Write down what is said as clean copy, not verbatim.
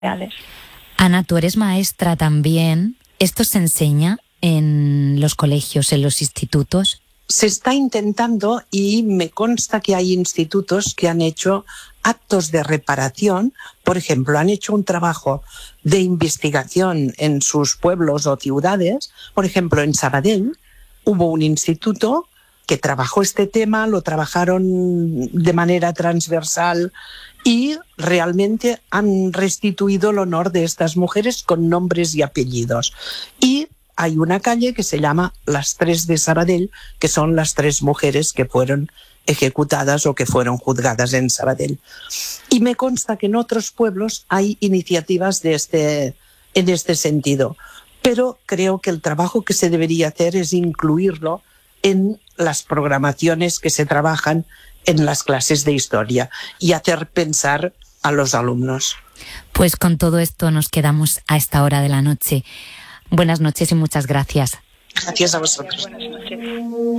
reales. Ana, tú eres maestra también. ¿Esto se enseña en los colegios, en los institutos? Se está intentando y me consta que hay institutos que han hecho actos de reparación. Por ejemplo, han hecho un trabajo de investigación en sus pueblos o ciudades. Por ejemplo, en Sabadell hubo un instituto que trabajó este tema, lo trabajaron de manera transversal y realmente han restituido el honor de estas mujeres con nombres y apellidos. Y hay una calle que se llama Las Tres de Sabadell, que son las 3 mujeres que fueron ejecutadas o que fueron juzgadas en Sabadell. Y me consta que en otros pueblos hay iniciativas en este sentido, pero creo que el trabajo que se debería hacer es incluirlo en las programaciones que se trabajan en las clases de historia y hacer pensar a los alumnos. Pues con todo esto nos quedamos a esta hora de la noche. Buenas noches y muchas gracias. Gracias a vosotros. Buenas noches.